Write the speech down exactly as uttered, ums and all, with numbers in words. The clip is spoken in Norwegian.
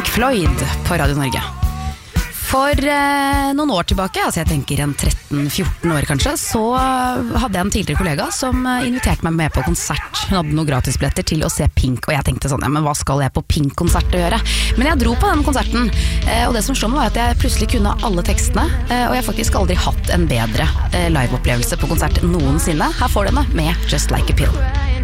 Pink Floyd på Radio Norge. For eh, noen år tilbake, altså jeg tenker en tretten fjorten år kanskje, så hadde jeg en tidligere kollega som inviterte meg med på konsert. Hun hadde noen gratisbilletter til å se Pink, og jeg tenkte sånn, ja, men hva skal jeg på Pink-konsert å gjøre? Men jeg dro på den konserten, eh, og det som slår meg var at jeg plutselig kunne alle tekstene, eh, og jeg har faktisk aldri hatt en bedre eh, live-opplevelse på konsert noensinne. Her får du henne med Just Like a Pill.